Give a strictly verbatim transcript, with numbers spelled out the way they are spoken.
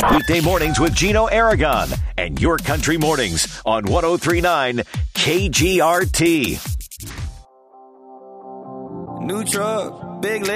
Weekday mornings with Gino Aragon and Your Country Mornings on one oh three point nine K G R T. New truck, big leg.